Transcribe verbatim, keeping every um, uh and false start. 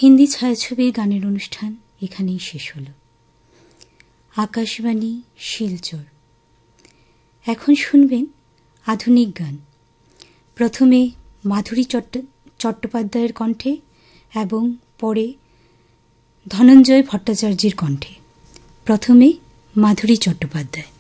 হিন্দি ছায়াছবির গানের অনুষ্ঠান এখানেই শেষ হল। আকাশবাণী শিলচর। এখন শুনবেন আধুনিক গান। প্রথমে মাধুরী চট্ট চট্টোপাধ্যায়ের কণ্ঠে এবং পরে ধনঞ্জয় ভট্টাচার্যের কণ্ঠে। প্রথমে মাধুরী চট্টোপাধ্যায়।